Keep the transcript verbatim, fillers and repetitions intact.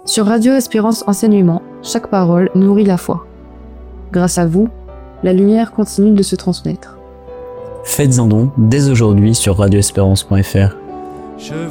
Sur Radio Espérance Enseignement, chaque parole nourrit la foi. Grâce à vous, la lumière continue de se transmettre. Faites un don dès aujourd'hui sur radio espérance point f r. Je